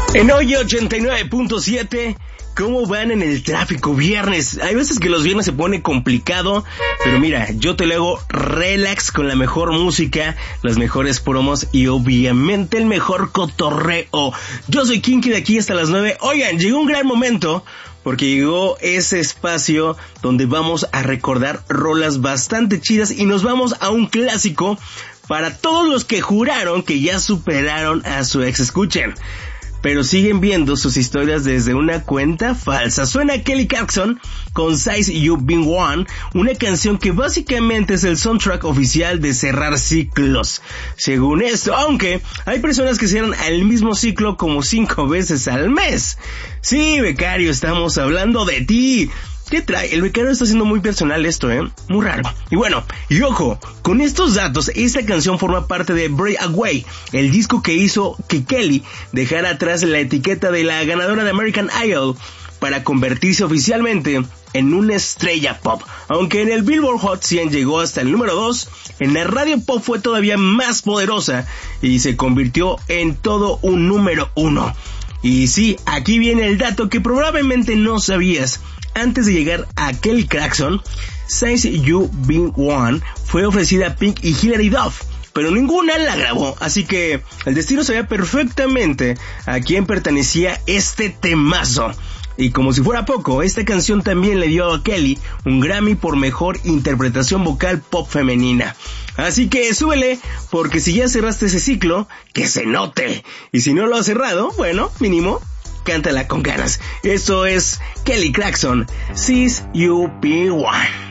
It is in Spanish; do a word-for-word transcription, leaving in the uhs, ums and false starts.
En hoy ochenta y nueve punto siete, ¿cómo van en el tráfico viernes? Hay veces que los viernes se pone complicado, pero mira, yo te lo hago relax con la mejor música, las mejores promos y obviamente el mejor cotorreo. Yo soy Kinky de aquí hasta las nueve. Oigan, llegó un gran momento porque llegó ese espacio donde vamos a recordar rolas bastante chidas y nos vamos a un clásico para todos los que juraron que ya superaron a su ex. Escuchen, pero siguen viendo sus historias desde una cuenta falsa. Suena Kelly Clarkson con Since You've Been One, una canción que básicamente es el soundtrack oficial de cerrar ciclos. Según esto, aunque hay personas que cierran el mismo ciclo como cinco veces al mes. Sí, becario, estamos hablando de ti. ¿Qué trae? El becario está siendo muy personal esto, ¿eh? Muy raro. Y bueno, y ojo, con estos datos, esta canción forma parte de Breakaway, el disco que hizo que Kelly dejara atrás la etiqueta de la ganadora de American Idol para convertirse oficialmente en una estrella pop. Aunque en el Billboard Hot cien llegó hasta el número dos, en la radio pop fue todavía más poderosa y se convirtió en todo un número uno. Y sí, aquí viene el dato que probablemente no sabías. Antes de llegar a Kelly Clarkson, Since You've Been One fue ofrecida a Pink y Hilary Duff, pero ninguna la grabó, así que el destino sabía perfectamente a quién pertenecía este temazo. Y como si fuera poco, esta canción también le dio a Kelly un Grammy por mejor interpretación vocal pop femenina. Así que súbele, porque si ya cerraste ese ciclo, que se note. Y si no lo has cerrado, bueno, mínimo, cántala con ganas. Esto es Kelly Clarkson, Since You've Been One.